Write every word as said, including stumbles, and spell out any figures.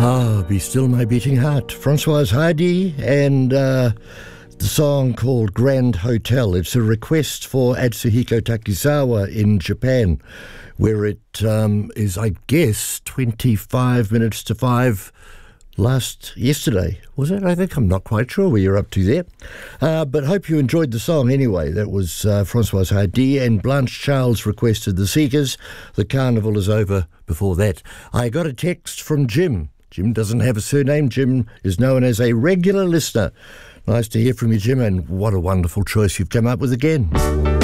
Ah, Be Still My Beating Heart. Françoise Hardy and uh, the song called Grand Hotel. It's a request for Atsuhiko Takizawa in Japan, where it um, is, I guess, twenty-five minutes to five last yesterday. Was it? I think I'm not quite sure where you're up to there. Uh, but hope you enjoyed the song anyway. That was uh, Françoise Hardy, and Blanche Charles requested The Seekers. The carnival is over before that. I got a text from Jim. Jim doesn't have a surname. Jim is known as a regular listener. Nice to hear from you, Jim, and what a wonderful choice you've come up with again.